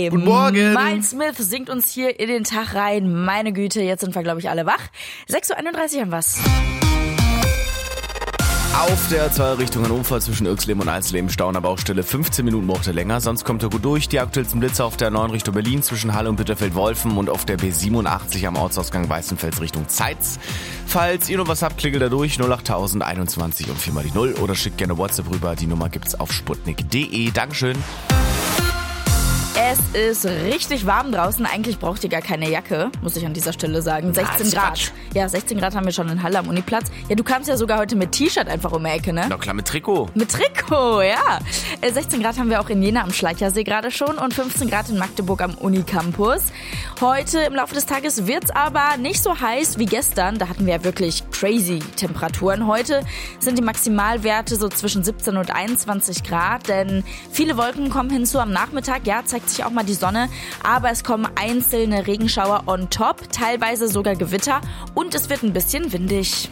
Guten Morgen. Miles Smith singt uns hier in den Tag rein. Meine Güte, jetzt sind wir, glaube ich, alle wach. 6.31 Uhr haben wir's. Auf der Zweierrichtung Unfall zwischen Irxleben und Eisleben, Stau an der Baustelle. 15 Minuten braucht er länger, sonst kommt er gut durch. Die aktuellsten Blitze auf der 9 Richtung Berlin zwischen Halle und Bitterfeld-Wolfen und auf der B87 am Ortsausgang Weißenfels Richtung Zeitz. Falls ihr noch was habt, klingelt da durch 08000 21 und 4 mal die 0 oder schickt gerne WhatsApp rüber. Die Nummer gibt's auf sputnik.de. Dankeschön. Es ist richtig warm draußen. Eigentlich braucht ihr gar keine Jacke, muss ich an dieser Stelle sagen. 16 Grad. Quatsch. Ja, 16 Grad haben wir schon in Halle am Uniplatz. Ja, du kamst ja sogar heute mit T-Shirt einfach um die Ecke, ne? Na klar, mit Trikot. Mit Trikot, ja. 16 Grad haben wir auch in Jena am Schleichersee gerade schon und 15 Grad in Magdeburg am Unicampus. Heute im Laufe des Tages wird's aber nicht so heiß wie gestern. Da hatten wir ja wirklich crazy Temperaturen. Heute sind die Maximalwerte so zwischen 17 und 21 Grad, denn viele Wolken kommen hinzu am Nachmittag. Ja, zeigt sich auch mal die Sonne, aber es kommen einzelne Regenschauer on top, teilweise sogar Gewitter und es wird ein bisschen windig.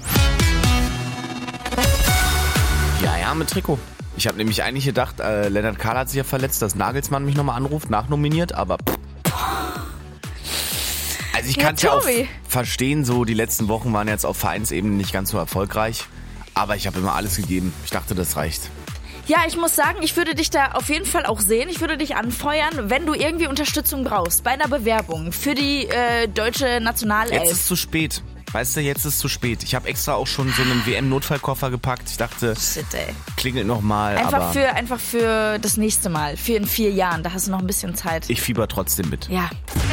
Ja, mit Trikot. Ich habe nämlich eigentlich gedacht, Lennart Kahl hat sich ja verletzt, dass Nagelsmann mich nochmal anruft, nachnominiert, aber also ich kann es ja auch verstehen, so die letzten Wochen waren jetzt auf Vereinsebene nicht ganz so erfolgreich, aber ich habe immer alles gegeben. Ich dachte, das reicht. Ja, ich muss sagen, ich würde dich da auf jeden Fall auch sehen. Ich würde dich anfeuern, wenn du irgendwie Unterstützung brauchst bei einer Bewerbung für die deutsche Nationalelf. Jetzt ist zu spät. Weißt du, jetzt ist zu spät. Ich habe extra auch schon so einen WM-Notfallkoffer gepackt. Ich dachte, Shit, ey. Klingelt nochmal. Einfach für das nächste Mal, für in 4 Jahren. Da hast du noch ein bisschen Zeit. Ich fieber trotzdem mit. Ja.